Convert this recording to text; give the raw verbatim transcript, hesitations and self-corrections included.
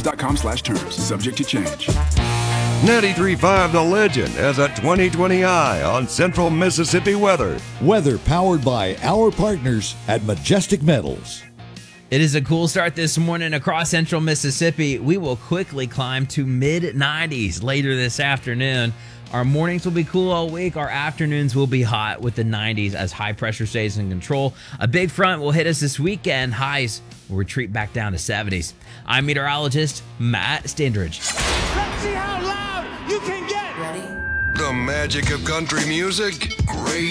dot com slash terms. Subject to change. ninety-three point five The Legend has a twenty twenty eye on Central Mississippi weather. Weather powered by our partners at Majestic Metals. It is a cool start this morning across Central Mississippi. We will quickly climb to mid nineties later this afternoon. Our mornings will be cool all week. Our afternoons will be hot with the nineties as high pressure stays in control. A big front will hit us this weekend. Highs will retreat back down to seventies. I'm meteorologist Matt Standridge. Let's see how loud you can get. The magic of country music. Great.